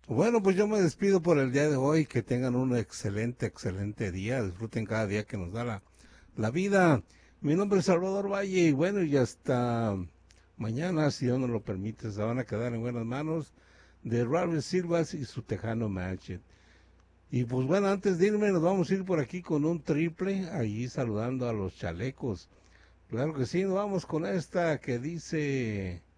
Bueno, pues yo me despido por el día de hoy. Que tengan un excelente, excelente día. Disfruten cada día que nos da la vida. Mi nombre es Salvador Valle y bueno, y hasta mañana, si Dios nos lo permite, se van a quedar en buenas manos de Raúl Silvas y su Tejano Magic. Y pues bueno, antes de irme, nos vamos a ir por aquí con un triple, allí saludando a los chalecos. Claro que sí, nos vamos con esta que dice...